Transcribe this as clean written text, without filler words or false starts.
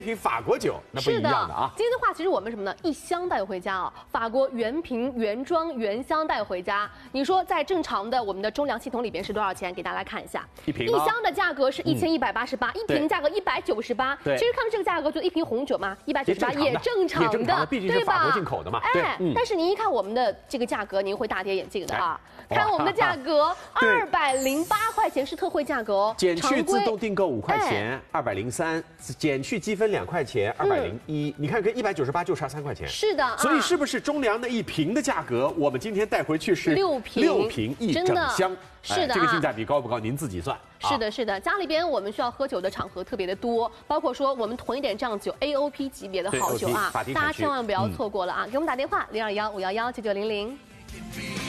瓶法国酒那不一样的啊。 今天的话，其实我们什么呢？一箱带回家啊，法国原瓶原装原箱带回家。你说在正常的我们的中粮系统里边是多少钱？给大家来看一下， 一瓶一箱的价格是1188，一瓶价格198。 对， 其实看到这个价格，就一瓶红酒嘛，198也正常的， 毕竟是法国进口的嘛。 哎，但是您一看我们的这个价格，您会大跌眼镜的啊！看我们的价格，208块钱是特惠价格哦， 减去自动订购5块钱，203，减去积分2块钱，201。你看跟198就差3块钱。 是的， 所以是不是中粮的一瓶的价格，我们今天带回去是 6 瓶一整箱？ 是的， 这个性价比高不高？您自己算。 是的，是的，家里边我们需要喝酒的场合特别的多，包括说我们囤一点这样酒 AOP 级别的好酒啊，大家千万不要错过了啊！给我们打电话0215119900。